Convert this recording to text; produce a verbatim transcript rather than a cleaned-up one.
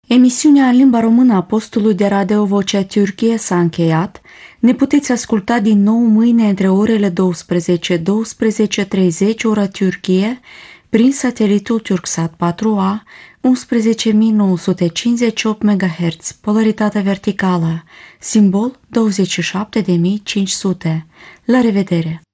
Emisiunea în limba română a postului de radio Vocea Türkiye s-a încheiat. Ne puteți asculta din nou mâine între orele douăsprezece - douăsprezece treizeci ora Türkiye prin satelitul Turksat patru A, unsprezece mii nouă sute cincizeci și opt megahertz, polaritate verticală, simbol douăzeci și șapte de mii cinci sute. La revedere!